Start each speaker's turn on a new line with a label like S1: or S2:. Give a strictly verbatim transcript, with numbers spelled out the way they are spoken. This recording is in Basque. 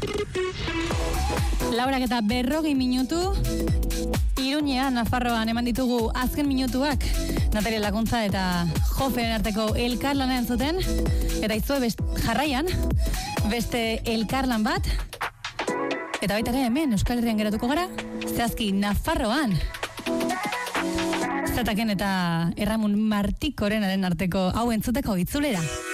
S1: Laurak eta berrogei minutu, Iruñean, Nafarroan eman ditugu azken minutuak, Natalia Laguntza eta Joferen arteko elkarlanean zuten, eta izue best, jarraian, beste elkarlan bat, eta baita ere hemen Euskal Herrian geratuko gara, zehazki Nafarroan, Zataken eta Erramun Martikorenaren arteko hau entzuteko itzulera.